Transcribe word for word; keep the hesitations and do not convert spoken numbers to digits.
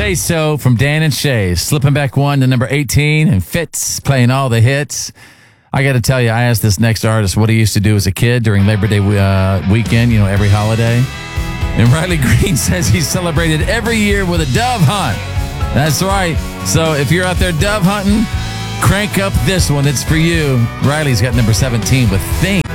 Say So from Dan and Shay. Slipping back one to number eighteen, and Fitz playing all the hits. I got to tell you, I asked this next artist what he used to do as a kid during Labor Day uh, weekend, you know, every holiday. And Riley Green says he celebrated every year with a dove hunt. That's right. So if you're out there dove hunting, crank up this one. It's for you. Riley's got number seventeen with Think.